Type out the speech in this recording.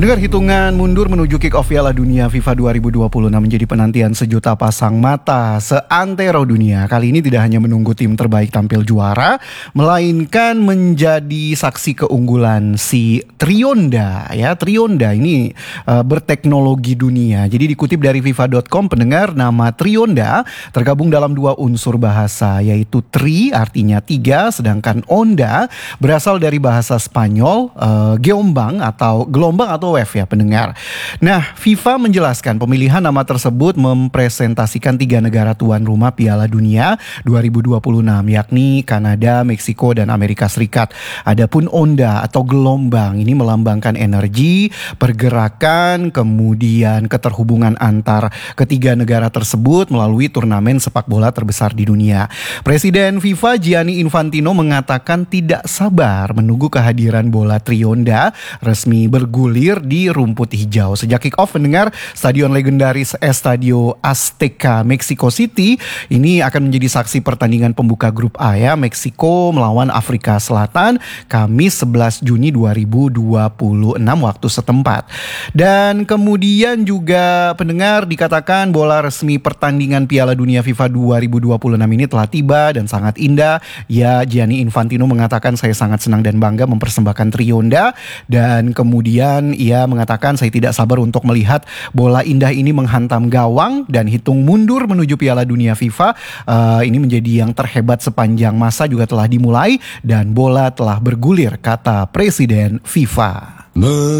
Pendengar, hitungan mundur menuju kick-off Piala Dunia FIFA 2026 menjadi penantian sejuta pasang mata seantero dunia. Kali ini tidak hanya menunggu tim terbaik tampil juara, melainkan menjadi saksi keunggulan si Trionda. Ya, Trionda ini berteknologi dunia. Jadi dikutip dari FIFA.com, pendengar, nama Trionda tergabung dalam dua unsur bahasa, yaitu tri artinya tiga, sedangkan onda berasal dari bahasa Spanyol gelombang atau wave ya pendengar. Nah, FIFA menjelaskan pemilihan nama tersebut mempresentasikan tiga negara tuan rumah Piala Dunia 2026, yakni Kanada, Meksiko, dan Amerika Serikat. Adapun onda atau gelombang ini melambangkan energi, pergerakan, kemudian keterhubungan antar ketiga negara tersebut melalui turnamen sepak bola terbesar di dunia. Presiden FIFA Gianni Infantino mengatakan tidak sabar menunggu kehadiran bola Trionda resmi bergulir di rumput hijau. Sejak kick-off, pendengar, stadion legendaris Estadio Azteca Mexico City ini akan menjadi saksi pertandingan pembuka grup A ya, Meksiko melawan Afrika Selatan Kamis 11 Juni 2026 waktu setempat. Dan kemudian juga pendengar, dikatakan bola resmi pertandingan Piala Dunia FIFA 2026 ini telah tiba dan sangat indah. Ya, Gianni Infantino mengatakan, saya sangat senang dan bangga mempersembahkan Trionda, dan kemudian ia mengatakan, saya tidak sabar untuk melihat bola indah ini menghantam gawang, dan hitung mundur menuju Piala Dunia FIFA ini menjadi yang terhebat sepanjang masa juga telah dimulai dan bola telah bergulir, kata Presiden FIFA.